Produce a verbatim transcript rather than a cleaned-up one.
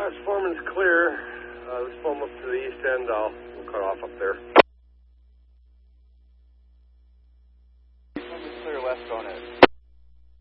Uh, this foreman's clear. Uh, let's pull him up to the east end. I'll we'll cut off up there. Foreman's clear west, going in.